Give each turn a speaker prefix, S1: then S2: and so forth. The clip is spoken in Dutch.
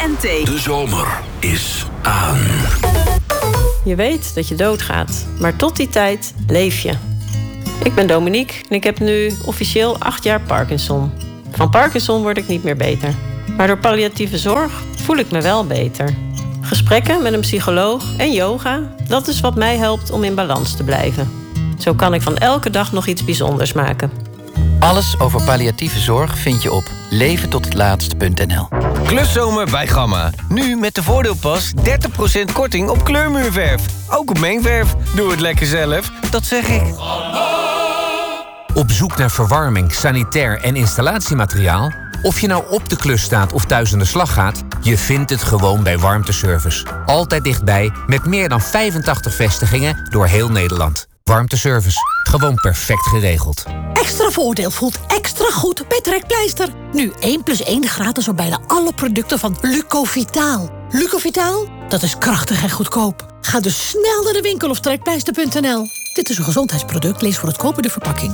S1: en thee.
S2: De zomer is aan.
S3: Je weet dat je doodgaat, maar tot die tijd leef je. Ik ben Dominique en ik heb nu officieel 8 jaar Parkinson. Van Parkinson word ik niet meer beter. Maar door palliatieve zorg voel ik me wel beter. Gesprekken met een psycholoog en yoga, dat is wat mij helpt om in balans te blijven. Zo kan ik van elke dag nog iets bijzonders maken.
S4: Alles over palliatieve zorg vind je op leventothetlaatst.nl.
S5: Kluszomer bij Gamma. Nu met de voordeelpas 30% korting op kleurmuurverf. Ook op mengverf. Doe het lekker zelf, dat zeg ik.
S6: Op zoek naar verwarming, sanitair en installatiemateriaal? Of je nou op de klus staat of thuis aan de slag gaat, je vindt het gewoon bij Warmteservice. Altijd dichtbij, met meer dan 85 vestigingen door heel Nederland. Warmteservice. Gewoon perfect geregeld.
S7: Extra voordeel voelt extra goed bij Trekpleister. Nu 1+1 gratis op bijna alle producten van Lucovitaal. Lucovitaal? Dat is krachtig en goedkoop. Ga dus snel naar de winkel of trekpleister.nl. Dit is een gezondheidsproduct. Lees voor het kopen de verpakking.